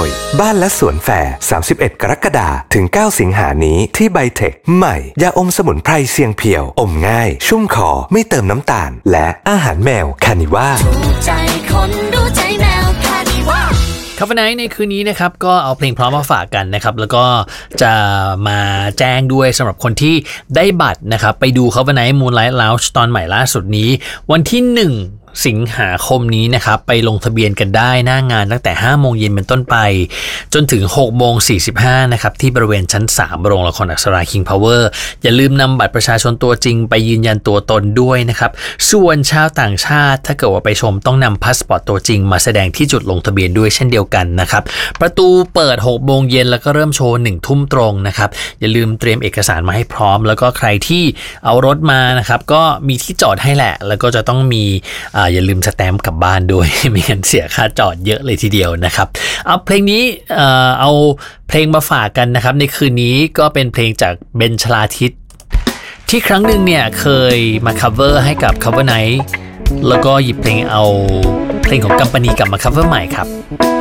ยบ้านและสวนแฟร์31 กรกฎาคมถึง 9 สิงหานี้ที่ไบเทคใหม่ยาอมสมุนไพรเสียงเพียวอมง่ายชุ่มคอไม่เติมน้ำตาลและอาหารแมวคานิว่าใจคนดูใจแมวคานิว่าคาเฟ่ไนท์ในคืนนี้นะครับก็เอาเพลงพร้อมมาฝากกันนะครับแล้วก็จะมาแจ้งด้วยสำหรับคนที่ได้บัตรนะครับไปดูคาเฟ่ไนท์ Moonlight Lounge ตอนใหม่ล่าสุดนี้วันที่1สิงหาคมนี้นะครับไปลงทะเบียนกันได้หน้างานตั้งแต่ 5 โมงเย็นเป็นต้นไปจนถึง 6 โมง 45นะครับที่บริเวณชั้น 3 โรงละครอักษรา King Power อย่าลืมนำบัตรประชาชนตัวจริงไปยืนยันตัวตนด้วยนะครับส่วนชาวต่างชาติถ้าเกิดว่าไปชมต้องนำพาสปอร์ตตัวจริงมาแสดงที่จุดลงทะเบียนด้วยเช่นเดียวกันนะครับประตูเปิด 6 โมงเย็นแล้วก็เริ่มโชว์ 1 ทุ่มตรงนะครับอย่าลืมเตรียมเอกสารมาให้พร้อมแล้วก็ใครที่เอารถมานะครับก็มีที่จอดให้แหละแล้วก็จะต้องมีอย่าลืมสแตมป์กลับบ้านด้วยไม่งั้นเสียค่าจอดเยอะเลยทีเดียวนะครับเอาเพลงนี้เอาเพลงมาฝากกันนะครับในคืนนี้ก็เป็นเพลงจากเบนชลาทิศที่ครั้งหนึ่งเนี่ยเคยมาคัฟเวอร์ให้กับ Cover Night แล้วก็หยิบเพลงเอาเพลงของกัมปานีกลับมาคัฟเวอร์ใหม่ครับ